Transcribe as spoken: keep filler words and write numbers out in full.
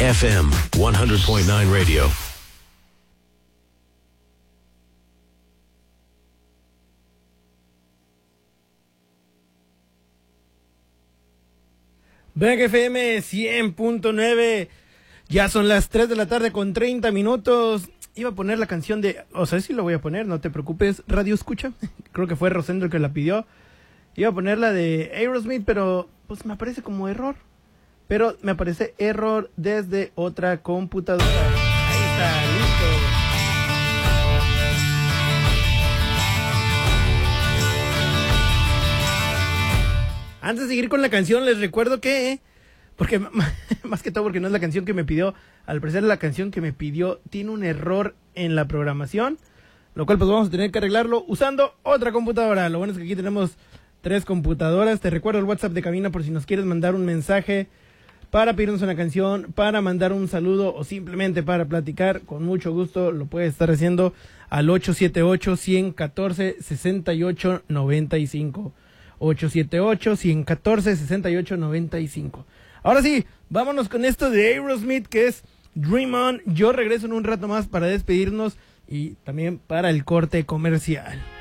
F M one hundred point nine Radio. Venga F M cien punto nueve. Ya son las tres de la tarde con treinta minutos. Iba a poner la canción de... O sea, sí lo voy a poner, no te preocupes. Radio Escucha. Creo que fue Rosendo el que la pidió. Iba a poner la de Aerosmith, pero pues me aparece como error. Pero me aparece error desde otra computadora. Ahí está, listo. Antes de seguir con la canción, les recuerdo que... Porque más que todo porque no es la canción que me pidió. Al parecer la canción que me pidió tiene un error en la programación. Lo cual pues vamos a tener que arreglarlo usando otra computadora. Lo bueno es que aquí tenemos tres computadoras. Te recuerdo el WhatsApp de cabina por si nos quieres mandar un mensaje para pedirnos una canción, para mandar un saludo o simplemente para platicar. Con mucho gusto lo puedes estar haciendo al ocho siete ocho, uno uno cuatro, seis ocho nueve cinco. ocho siete ocho, uno uno cuatro, seis ocho nueve cinco. Ahora sí, vámonos con esto de Aerosmith, que es Dream On. Yo regreso en un rato más para despedirnos y también para el corte comercial.